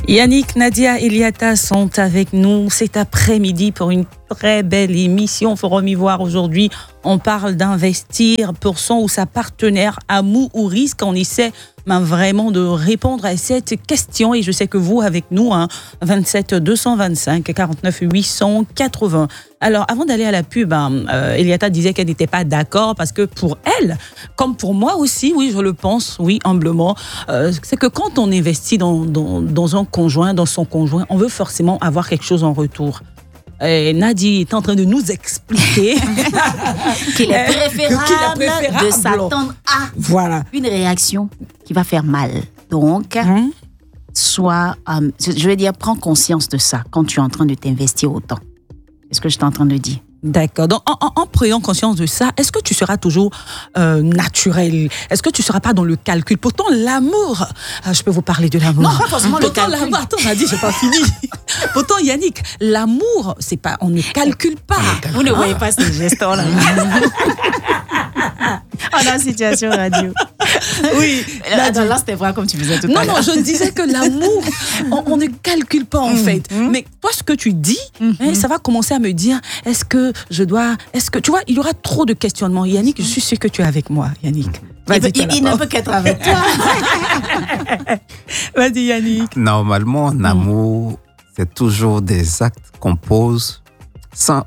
Yannick, Nadia et Liata sont avec nous cet après-midi pour une très belle émission. Forum Ivoire aujourd'hui. On parle d'investir pour son ou sa partenaire, amour ou risque. On essaie vraiment de répondre à cette question et je sais que vous avec nous, 27 225 49 880. Alors avant d'aller à la pub, Eliata disait qu'elle n'était pas d'accord parce que pour elle, comme pour moi aussi, oui je le pense, oui humblement, c'est que quand on investit dans un conjoint, dans son conjoint, on veut forcément avoir quelque chose en retour. Nadie est en train de nous expliquer qu'il est préférable de s'attendre à une réaction qui va faire mal. Donc, je veux dire, prends conscience de ça quand tu es en train de t'investir autant. C'est ce que je suis en train de dire. D'accord. Donc, en prenant conscience de ça, est-ce que tu seras toujours naturel? Est-ce que tu ne seras pas dans le calcul? Pourtant, l'amour, je peux vous parler de l'amour. Non, pas forcément le calcul. L'amour, attends, on a dit, je n'ai pas fini. Pourtant, Yannick, l'amour, c'est pas, on ne calcule pas. Vous ne voyez pas ces gestes-là. On a une situation radio. Oui. Là, c'était vrai comme tu faisais tout à l'heure. Non, je disais que l'amour, on ne calcule pas en fait. Mais toi, ce que tu dis, ça va commencer à me dire, est-ce que, tu vois, il y aura trop de questionnements. Yannick, je suis sûre que tu es avec moi, Yannick. Il ne peut qu'être avec toi. Vas-y, Yannick. Normalement, en amour, c'est toujours des actes qu'on pose sans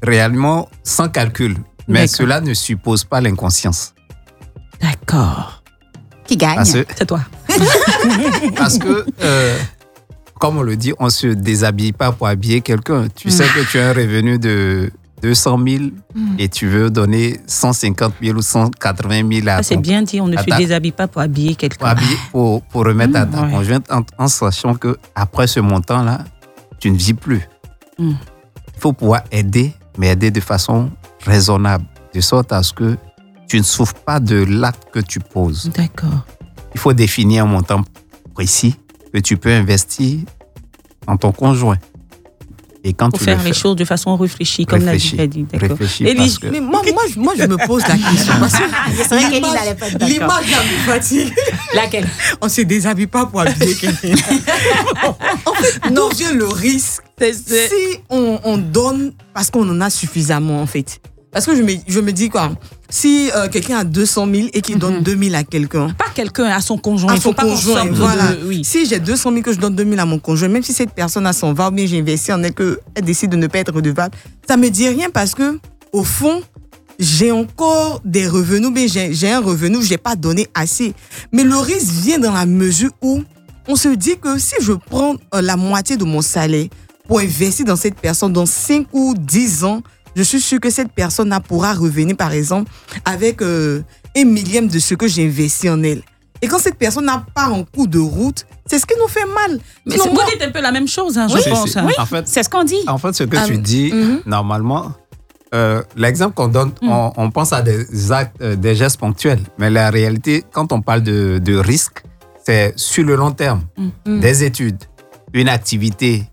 calcul. Mais cela ne suppose pas l'inconscience. D'accord. Qui gagne? C'est toi. Parce que, comme on le dit, on ne se déshabille pas pour habiller quelqu'un. Tu sais que tu as un revenu de 200 000 et tu veux donner 150 000 ou 180 000 à c'est bien dit, on ne se déshabille pas pour habiller quelqu'un. Pour remettre à ta conjointe en sachant qu'après ce montant-là, tu ne vis plus. Il faut pouvoir aider, mais aider de façon raisonnable, de sorte à ce que tu ne souffres pas de l'acte que tu poses. D'accord. Il faut définir un montant précis que tu peux investir en ton conjoint. Et quand pour faire les choses de façon réfléchie, comme Nadie a dit. D'accord. Élise, mais moi, je me pose la question. Parce que c'est vrai qu'Élise n'allait pas être d'accord. L'image me fatigue. Laquelle? On ne se déshabille pas pour habiller quelqu'un. En fait, d'où vient le risque si on donne parce qu'on en a suffisamment, en fait. Parce que je me dis quoi, si quelqu'un a 200 000 et qu'il donne 2 000 à quelqu'un. Pas quelqu'un, à son conjoint. À son conjoint, voilà. Si j'ai 200 000 que je donne 2 000 à mon conjoint, même si cette personne s'en va ou bien j'ai investi en elle, qu'elle décide de ne pas être redevable, ça me dit rien parce que, au fond, j'ai encore des revenus, mais j'ai un revenu, je n'ai pas donné assez. Mais le risque vient dans la mesure où on se dit que si je prends la moitié de mon salaire pour investir dans cette personne dans 5 ou 10 ans, je suis sûre que cette personne pourra revenir, par exemple, avec 1/1000 de ce que j'ai investi en elle. Et quand cette personne n'a pas en cours de route, c'est ce qui nous fait mal. Mais vous dites un peu la même chose, je pense. Oui, en fait, c'est ce qu'on dit. En fait, ce que tu dis, normalement, l'exemple qu'on donne, on pense à des actes, des gestes ponctuels. Mais la réalité, quand on parle de risque, c'est sur le long terme. Des études, une activité.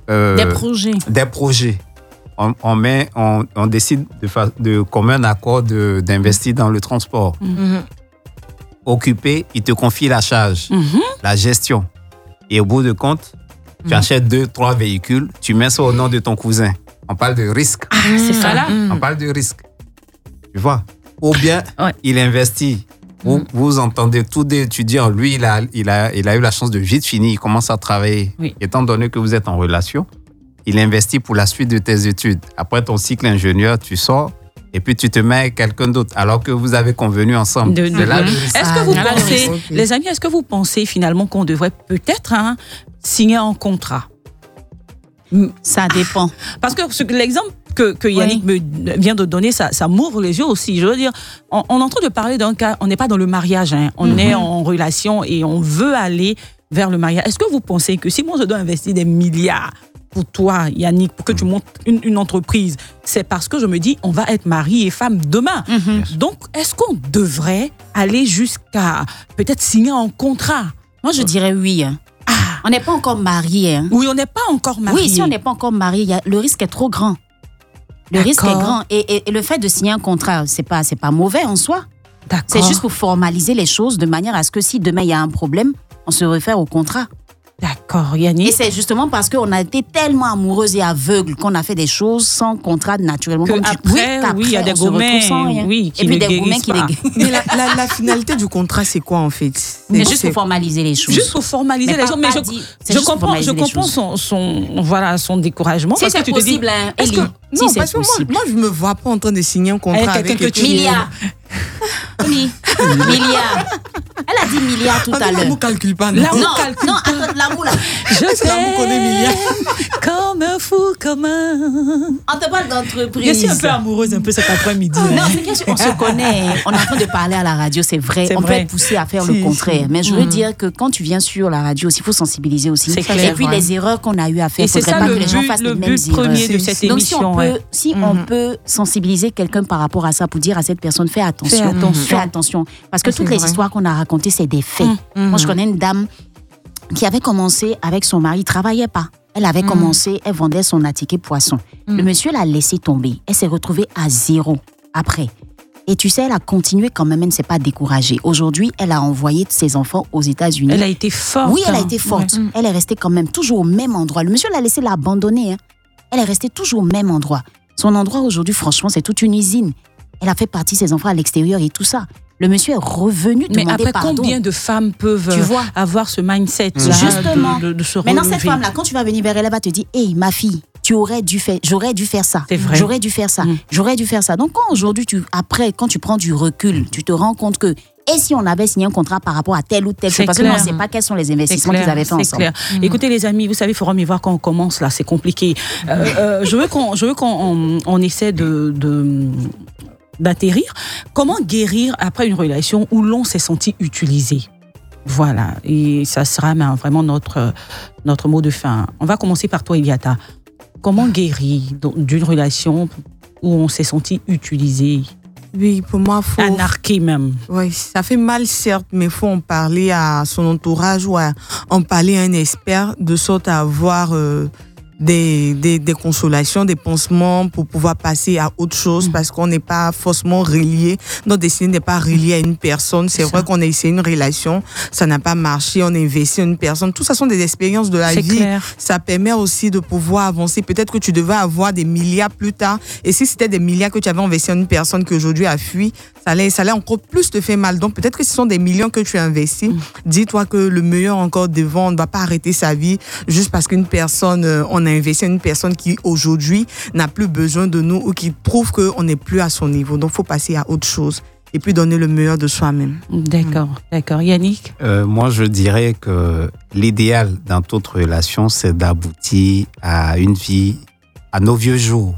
Des projets. On décide de commun accord d'investir dans le transport. Occupé, il te confie la charge, la gestion. Et au bout de compte, tu achètes 2-3 véhicules, tu mets ça au nom de ton cousin. On parle de risque. C'est ça là. On parle de risque. Tu vois? Ou bien, il investit. Vous entendez tous des étudiants. Lui, il a eu la chance de vite finir. Il commence à travailler. Oui. Étant donné que vous êtes en relation, il investit pour la suite de tes études. Après ton cycle ingénieur, tu sors et puis tu te mets avec quelqu'un d'autre alors que vous avez convenu ensemble. Est-ce que vous pensez, les amis, est-ce que vous pensez finalement qu'on devrait peut-être signer un contrat? Ça dépend. Parce que l'exemple que Yannick me vient de donner, ça m'ouvre les yeux aussi. Je veux dire, on est en train de parler d'un cas, on n'est pas dans le mariage, on est en relation et on veut aller vers le mariage. Est-ce que vous pensez que si moi je dois investir des milliards pour toi, Yannick, pour que tu montes une entreprise, c'est parce que je me dis, on va être mari et femme demain. Donc, est-ce qu'on devrait aller jusqu'à peut-être signer un contrat? Moi, je dirais oui. On n'est pas encore mariés. Oui, on n'est pas encore mariés. Oui, si on n'est pas encore mariés, le risque est trop grand. Le risque est grand. Et le fait de signer un contrat, c'est pas mauvais en soi. C'est juste pour formaliser les choses de manière à ce que si demain il y a un problème, on se réfère au contrat. D'accord, Yannick. Et c'est justement parce qu'on a été tellement amoureuses et aveugles qu'on a fait des choses sans contrat naturellement. Qu'après, il y a des gourmets et puis des gourmets qui les... Mais la finalité du contrat, c'est quoi en fait? C'est juste pour formaliser les choses. Juste pour formaliser les choses. Mais je comprends son découragement. Si c'est possible, Elie. Non, parce que moi, je me vois pas en train de signer un contrat avec quelqu'un que tu... Milliard. Milliard. Elle a dit milliard tout à l'heure. L'amour calcule pas. Non, attends, l'amour là. Je connais milliard. Comme un fou, comme un... On te parle d'entreprise. Je suis un peu amoureuse un peu cet après-midi. Non, c'est qu'on se connaît. On est en train de parler à la radio, c'est vrai. On peut être poussé à faire le contraire. Mais je veux dire que quand tu viens sur la radio aussi, il faut sensibiliser aussi. C'est clair. Et puis les erreurs qu'on a eu à faire, il ne faudrait pas que les gens fassent les mêmes erreurs. C'est le but premier de cette émission. Donc si on peut sensibiliser quelqu'un par rapport à ça pour dire à cette personne, fais attention. Parce que toutes les histoires qu'on a racontées, c'est des faits. Moi, je connais une dame qui avait commencé avec son mari, il ne travaillait pas. Elle avait commencé, elle vendait son attiqué poisson. Le monsieur l'a laissé tomber. Elle s'est retrouvée à zéro après. Et tu sais, elle a continué quand même, elle ne s'est pas découragée. Aujourd'hui, elle a envoyé ses enfants aux États-Unis. Elle a été forte. Oui, elle a été forte. Ouais. Elle est restée quand même toujours au même endroit. Le monsieur l'a laissé l'abandonner. Elle est restée toujours au même endroit. Son endroit aujourd'hui, franchement, c'est toute une usine. Elle a fait partie de ses enfants à l'extérieur et tout ça. Le monsieur est revenu demander pardon. Mais après, combien de femmes peuvent avoir ce mindset-là justement, de se relever? Maintenant, cette femme-là, quand tu vas venir vers elle, elle va te dire « Hey, ma fille, j'aurais dû faire ça. J'aurais dû faire ça. J'aurais dû faire ça. » Donc, quand aujourd'hui, quand tu prends du recul, tu te rends compte que et si on avait signé un contrat par rapport à tel ou tel chose, parce que on ne sait pas quels sont les investissements qu'ils avaient fait ensemble. Écoutez les amis, vous savez, Forum Ivoire, quand on commence là, c'est compliqué. Je veux qu'on essaie d'atterrir. Comment guérir après une relation où l'on s'est senti utilisé? Voilà, et ça sera vraiment notre mot de fin. On va commencer par toi, Iliata. Comment guérir d'une relation où on s'est senti utilisé? Oui, pour moi, faut... Anarqué même. Oui, ça fait mal, certes, mais il faut en parler à son entourage ou en parler à un expert de sorte à avoir... des consolations, des pansements pour pouvoir passer à autre chose parce qu'on n'est pas forcément relié. Notre destinée n'est pas reliée à une personne. C'est vrai qu'on a essayé une relation, ça n'a pas marché, on a investi en une personne. Tout ça sont des expériences de la vie. Clair. Ça permet aussi de pouvoir avancer. Peut-être que tu devais avoir des milliards plus tard. Et si c'était des milliards que tu avais investi en une personne qui aujourd'hui a fui, ça allait encore plus te faire mal. Donc peut-être que ce sont des millions que tu as investis. Dis-toi que le meilleur encore devant, on ne va pas arrêter sa vie juste parce qu'une personne, on a investi en une personne qui aujourd'hui n'a plus besoin de nous ou qui prouve qu'on n'est plus à son niveau. Donc il faut passer à autre chose et puis donner le meilleur de soi-même. D'accord. Yannick? Moi, je dirais que l'idéal dans toute relation, c'est d'aboutir à une vie à nos vieux jours,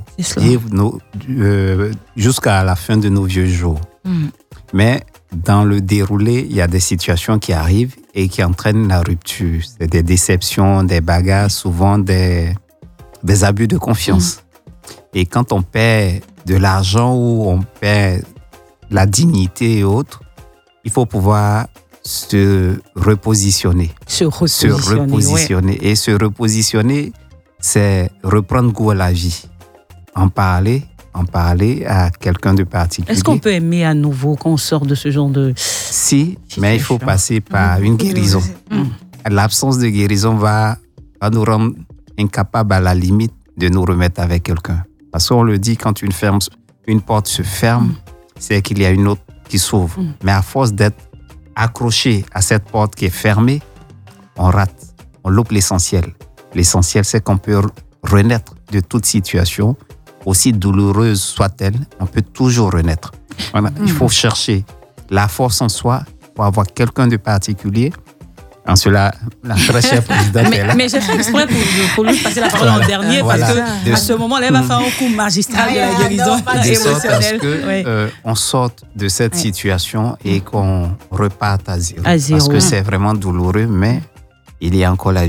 jusqu'à la fin de nos vieux jours. Mais dans le déroulé, il y a des situations qui arrivent et qui entraînent la rupture. C'est des déceptions, des bagarres, souvent des abus de confiance. Et quand on perd de l'argent ou on perd la dignité et autres, il faut pouvoir se repositionner. Se repositionner. Et se repositionner, c'est reprendre goût à la vie. En parler à quelqu'un de particulier. Est-ce qu'on peut aimer à nouveau quand on sort de ce genre de... Si, mais il faut passer par une guérison. L'absence de guérison va nous rendre incapables à la limite de nous remettre avec quelqu'un. Parce qu'on le dit, quand une porte se ferme, c'est qu'il y a une autre qui s'ouvre. Mais à force d'être accroché à cette porte qui est fermée, on rate, on loupe l'essentiel. L'essentiel, c'est qu'on peut renaître de toute situation, aussi douloureuse soit-elle, on peut toujours renaître. Voilà. Il faut chercher la force en soi pour avoir quelqu'un de particulier. En cela, la très chère présidente est là. Mais j'ai fait exprès pour lui passer la parole en dernier parce qu'à ce moment-là, elle va faire un coup magistral de la guérison émotionnelle. On sorte de cette situation et qu'on reparte à zéro. À zéro. Parce que c'est vraiment douloureux, mais il y a encore la vie.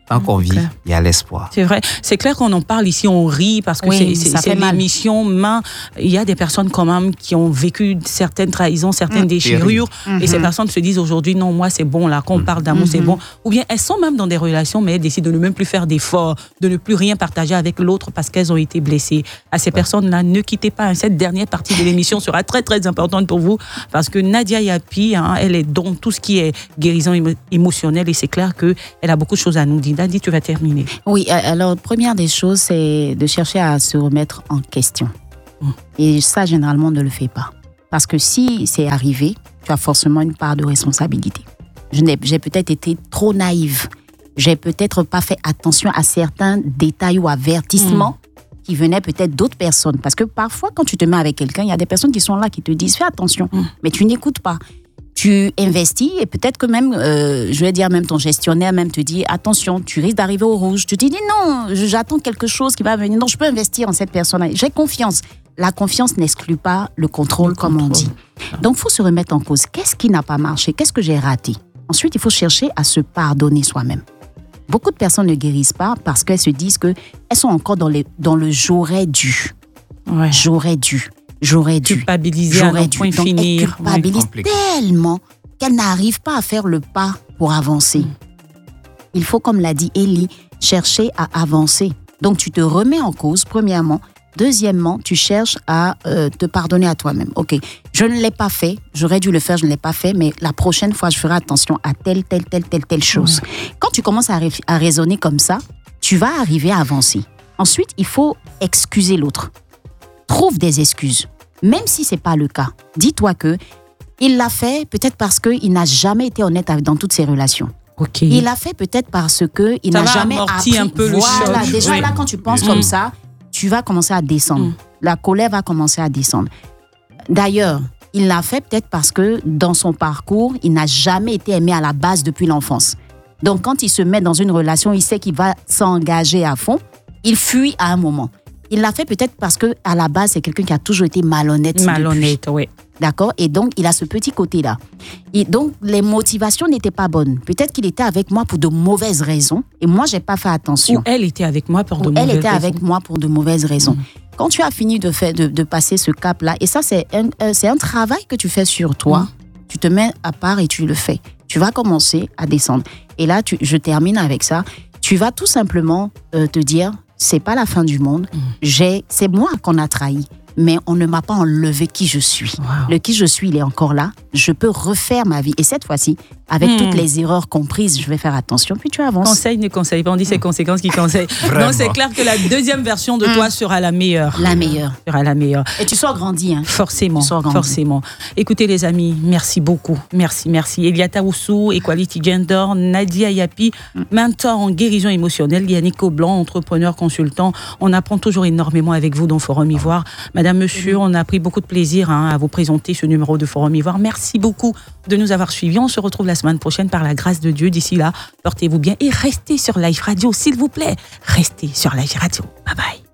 Tant qu'on vit, il y a l'espoir. C'est vrai. C'est clair qu'on en parle ici, on rit parce que c'est l'émission, mais il y a des personnes quand même qui ont vécu certaines trahisons, certaines déchirures. Et ces personnes se disent aujourd'hui, non, moi c'est bon, là, quand on parle d'amour, c'est bon. Ou bien elles sont même dans des relations, mais elles décident de ne même plus faire d'efforts, de ne plus rien partager avec l'autre parce qu'elles ont été blessées. À ces personnes-là, ne quittez pas. Cette dernière partie de l'émission sera très, très importante pour vous parce que Nadia Yapi, elle est dans tout ce qui est guérison émotionnelle et c'est clair qu'elle a beaucoup de choses à nous dire. Nadia, tu vas terminer. Oui, alors, première des choses, c'est de chercher à se remettre en question. Et ça, généralement, on ne le fait pas. Parce que si c'est arrivé, tu as forcément une part de responsabilité. J'ai peut-être été trop naïve. J'ai peut-être pas fait attention à certains détails ou avertissements qui venaient peut-être d'autres personnes. Parce que parfois, quand tu te mets avec quelqu'un, il y a des personnes qui sont là, qui te disent « fais attention », mais tu n'écoutes pas. Tu investis et peut-être que même, je vais dire même ton gestionnaire même te dit « attention, tu risques d'arriver au rouge ». Tu te dis « non, j'attends quelque chose qui va venir. Non, je peux investir en cette personne-là. J'ai confiance ». La confiance n'exclut pas le contrôle, comme on dit. Donc, il faut se remettre en cause. Qu'est-ce qui n'a pas marché? Qu'est-ce que j'ai raté? Ensuite, il faut chercher à se pardonner soi-même. Beaucoup de personnes ne guérissent pas parce qu'elles se disent qu'elles sont encore dans le « j'aurais dû ». Ouais. J'aurais dû. Culpabiliser à un point finir. Elle culpabilise tellement qu'elle n'arrive pas à faire le pas pour avancer. Il faut, comme l'a dit Élie, chercher à avancer. Donc, tu te remets en cause, premièrement. Deuxièmement, tu cherches à te pardonner à toi-même. OK, je ne l'ai pas fait, j'aurais dû le faire, je ne l'ai pas fait, mais la prochaine fois, je ferai attention à telle chose. Quand tu commences à raisonner comme ça, tu vas arriver à avancer. Ensuite, il faut excuser l'autre. Trouve des excuses. Même si ce n'est pas le cas, dis-toi qu'il l'a fait peut-être parce qu'il n'a jamais été honnête dans toutes ses relations. Okay. Il l'a fait peut-être parce qu'il n'a jamais appris. Un peu le choc. Déjà là, quand tu penses comme ça, tu vas commencer à descendre. La colère va commencer à descendre. D'ailleurs, il l'a fait peut-être parce que dans son parcours, il n'a jamais été aimé à la base depuis l'enfance. Donc, quand il se met dans une relation, il sait qu'il va s'engager à fond. Il fuit à un moment. Il l'a fait peut-être parce qu'à la base, c'est quelqu'un qui a toujours été malhonnête. Oui. D'accord? Et donc, il a ce petit côté-là. Et donc, les motivations n'étaient pas bonnes. Peut-être qu'il était avec moi pour de mauvaises raisons. Et moi, je n'ai pas fait attention. Ou elle était avec moi pour de mauvaises raisons. Elle était avec moi pour de mauvaises raisons. Quand tu as fini de passer ce cap-là, et ça, c'est un travail que tu fais sur toi. Tu te mets à part et tu le fais. Tu vas commencer à descendre. Et là, je termine avec ça. Tu vas tout simplement te dire, c'est pas la fin du monde. C'est moi qu'on a trahi. Mais on ne m'a pas enlevé qui je suis. Wow. Le qui je suis, il est encore là. Je peux refaire ma vie. Et cette fois-ci, avec toutes les erreurs comprises, je vais faire attention. Puis tu avances. Conseil ne conseille pas. On dit c'est conséquences qui conseillent. Non, c'est clair que la deuxième version de toi sera la meilleure. La meilleure. Sera la meilleure. Et tu sors grandi. Hein. Forcément. Forcément. Écoutez les amis, merci beaucoup. Merci. Eliata Oussou, Equality Gender, Nadia Yapi, mentor en guérison émotionnelle, Yannick Blanc, entrepreneur consultant. On apprend toujours énormément avec vous dans Forum Ivoire. Madame, monsieur, on a pris beaucoup de plaisir à vous présenter ce numéro de Forum Ivoire. Merci beaucoup de nous avoir suivis. On se retrouve la semaine prochaine par la grâce de Dieu. D'ici là, portez-vous bien et restez sur Live Radio, s'il vous plaît. Restez sur Live Radio. Bye bye.